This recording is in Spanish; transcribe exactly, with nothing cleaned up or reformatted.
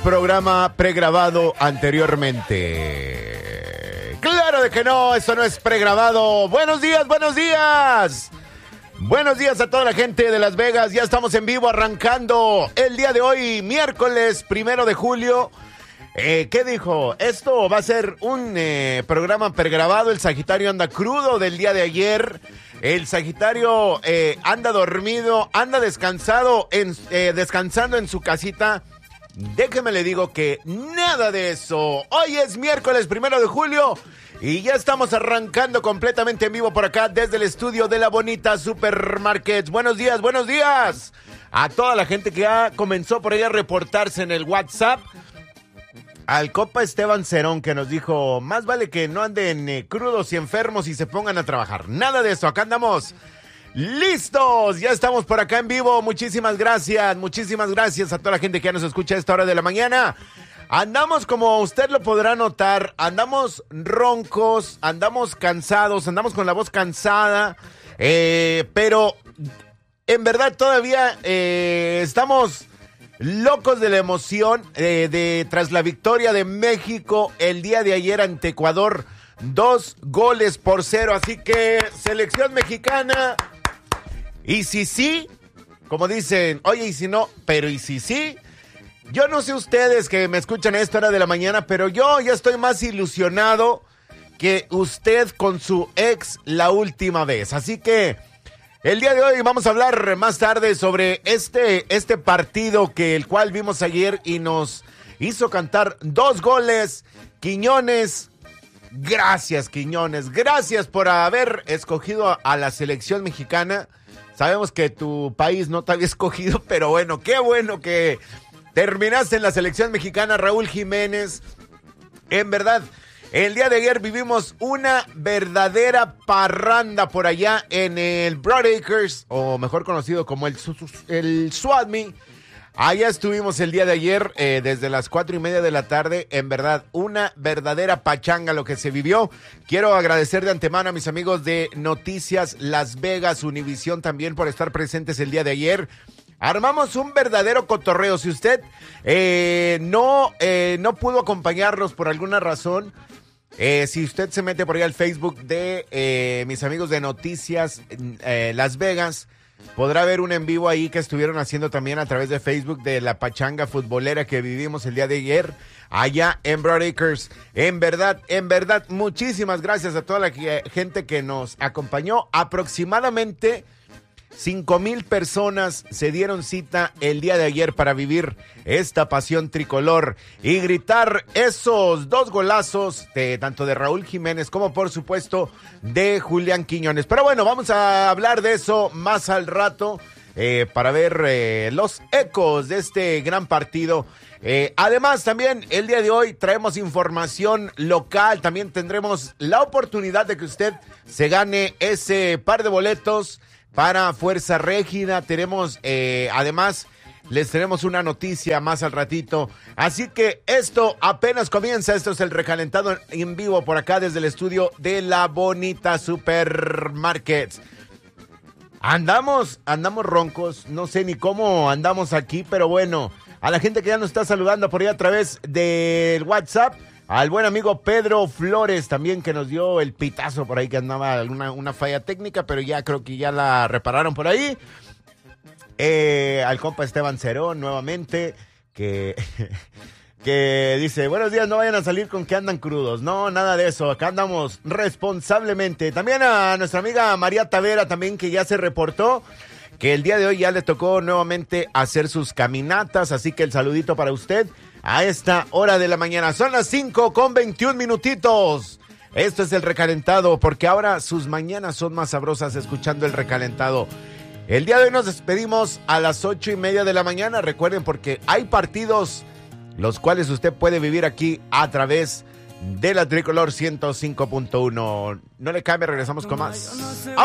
programa pregrabado anteriormente. Claro de que no, eso no es pregrabado. Buenos días, buenos días. Buenos días a toda la gente de Las Vegas. Ya estamos en vivo arrancando el día de hoy, miércoles primero de julio. Eh, ¿Qué dijo? Esto va a ser un eh, programa pregrabado. El Sagitario anda crudo del día de ayer. El Sagitario eh, anda dormido, anda descansado en, eh, descansando en su casita. Déjeme le digo que nada de eso. Hoy es miércoles primero de julio y ya estamos arrancando completamente en vivo por acá desde el estudio de la bonita Supermarket. Buenos días, buenos días a toda la gente que ya comenzó por ahí a reportarse en el WhatsApp. Al compa Esteban Cerón, que nos dijo, más vale que no anden eh, crudos y enfermos y se pongan a trabajar. Nada de eso, acá andamos listos, ya estamos por acá en vivo. Muchísimas gracias, muchísimas gracias a toda la gente que ya nos escucha a esta hora de la mañana. Andamos, como usted lo podrá notar, andamos roncos, andamos cansados, andamos con la voz cansada, eh, pero en verdad todavía eh, estamos locos de la emoción eh, de tras la victoria de México el día de ayer ante Ecuador, dos goles por cero. Así que selección mexicana, y si sí, como dicen, oye, y si no, pero y si sí, yo no sé ustedes que me escuchan a esta hora de la mañana, pero yo ya estoy más ilusionado que usted con su ex la última vez. Así que el día de hoy vamos a hablar más tarde sobre este, este partido que el cual vimos ayer y nos hizo cantar dos goles. Quiñones, gracias Quiñones, gracias por haber escogido a, a la selección mexicana. Sabemos que tu país no te había escogido, pero bueno, qué bueno que terminaste en la selección mexicana, Raúl Jiménez. En verdad, el día de ayer vivimos una verdadera parranda por allá en el Broadacres, o mejor conocido como el, el Swatme. Allá estuvimos el día de ayer, eh, desde las cuatro y media de la tarde. En verdad, una verdadera pachanga lo que se vivió. Quiero agradecer de antemano a mis amigos de Noticias Las Vegas, Univisión también por estar presentes el día de ayer. Armamos un verdadero cotorreo. Si usted eh, no, eh, no pudo acompañarnos por alguna razón, Eh, si usted se mete por ahí al Facebook de eh, mis amigos de Noticias eh, Las Vegas, podrá ver un en vivo ahí que estuvieron haciendo también a través de Facebook de la pachanga futbolera que vivimos el día de ayer allá en Broadacres. En verdad, en verdad, muchísimas gracias a toda la que, gente que nos acompañó. Aproximadamente Cinco mil personas se dieron cita el día de ayer para vivir esta pasión tricolor y gritar esos dos golazos de tanto de Raúl Jiménez como por supuesto de Julián Quiñones. Pero bueno, vamos a hablar de eso más al rato eh, para ver eh, los ecos de este gran partido. Eh, además, también el día de hoy traemos información local. También tendremos la oportunidad de que usted se gane ese par de boletos para Fuerza Régida. Tenemos, eh, además, les tenemos una noticia más al ratito. Así que esto apenas comienza. Esto es el recalentado en vivo por acá desde el estudio de la bonita Supermarket. Andamos, andamos roncos. No sé ni cómo andamos aquí, pero bueno, a la gente que ya nos está saludando por ahí a través del WhatsApp. Al buen amigo Pedro Flores también, que nos dio el pitazo por ahí, que andaba una, una falla técnica, pero ya creo que ya la repararon por ahí. Eh, al compa Esteban Cerón nuevamente, que, que dice, buenos días, no vayan a salir con que andan crudos. No, nada de eso, acá andamos responsablemente. También a nuestra amiga María Tavera también, que ya se reportó, que el día de hoy ya le tocó nuevamente hacer sus caminatas, así que el saludito para usted a esta hora de la mañana. Son las cinco con veintiún minutitos. Esto es el recalentado, porque ahora sus mañanas son más sabrosas escuchando el recalentado. El día de hoy nos despedimos a las ocho y media de la mañana. Recuerden, porque hay partidos los cuales usted puede vivir aquí a través de la Tricolor ciento cinco punto uno. No le cambie, regresamos con más.